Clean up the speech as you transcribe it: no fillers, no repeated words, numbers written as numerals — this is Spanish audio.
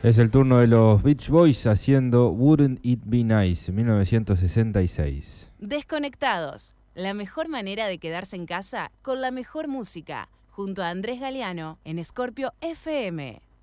Es el turno de los Beach Boys haciendo Wouldn't It Be Nice, 1966. Desconectados, la mejor manera de quedarse en casa con la mejor música, junto a Andrés Galeano en Scorpio FM.